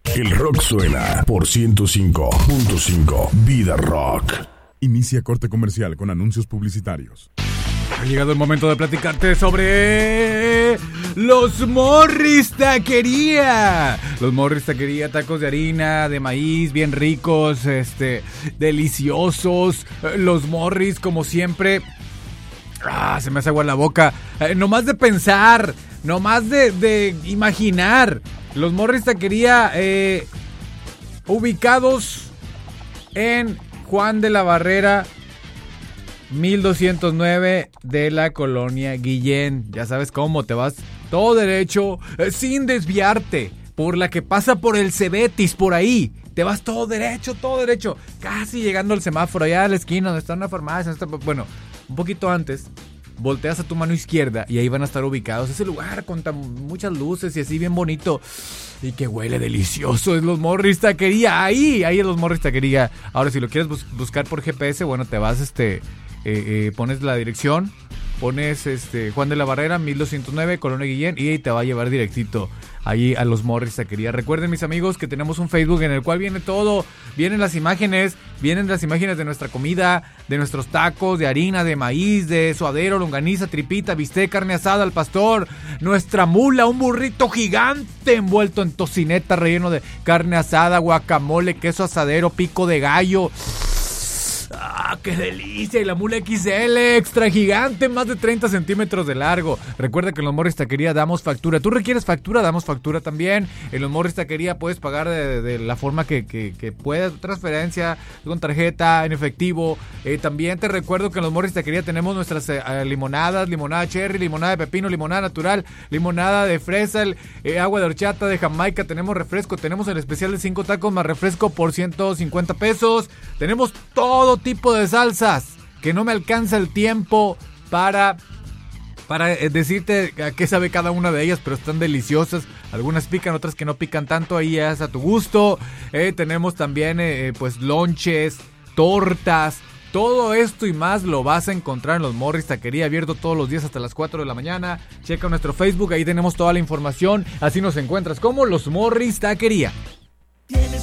El rock suena por 105.5 Vida Rock. Inicia corte comercial con anuncios publicitarios. Ha llegado el momento de platicarte sobre los Morris Taquería. Los Morris Taquería, tacos de harina, de maíz, bien ricos, deliciosos. Los Morris, como siempre. Se me hace agua en la boca. Nomás de pensar, nomás de imaginar. Los Morris Taquería, ubicados en Juan de la Barrera 1209 de la colonia Guillén. Ya sabes cómo, te vas todo derecho, sin desviarte, por la que pasa por el Cebetis, por ahí. Te vas todo derecho, casi llegando al semáforo, allá a la esquina donde está una farmacia. Bueno, un poquito antes, volteas a tu mano izquierda y ahí van a estar ubicados. Ese lugar con muchas luces y así bien bonito. Y que huele delicioso, es los Morris Taquería. Ahí es los Morris Taquería. Ahora, si lo quieres buscar por GPS, bueno, te vas, pones la dirección, pones Juan de la Barrera 1209, Colonia Guillén, y ahí te va a llevar directito ahí a los Morris Taquería. Recuerden, mis amigos, que tenemos un Facebook en el cual viene todo. Vienen las imágenes de nuestra comida, de nuestros tacos de harina, de maíz, de suadero, longaniza, tripita, bistec, carne asada al pastor, nuestra mula, un burrito gigante envuelto en tocineta relleno de carne asada, guacamole, queso asadero, pico de gallo. ¡Qué delicia! Y la mula XL, extra gigante, más de 30 centímetros de largo. Recuerda que en los Morris Taquería damos factura. ¿Tú requieres factura? Damos factura también. En los Morris Taquería puedes pagar de la forma que puedas, transferencia, con tarjeta, en efectivo. También te recuerdo que en los Morris Taquería tenemos nuestras limonadas, limonada cherry, limonada de pepino, limonada natural, limonada de fresa, agua de horchata, de Jamaica. Tenemos refresco, tenemos el especial de 5 tacos más refresco por 150 pesos. Tenemos todo tipo de salsas que no me alcanza el tiempo para decirte a qué sabe cada una de ellas, pero están deliciosas. Algunas pican, otras que no pican tanto, ahí es a tu gusto. Tenemos también pues lonches, tortas. Todo esto y más lo vas a encontrar en los Morris Taquería, abierto todos los días hasta las 4 de la mañana. Checa nuestro Facebook, ahí tenemos toda la información. Así nos encuentras como los Morris Taquería.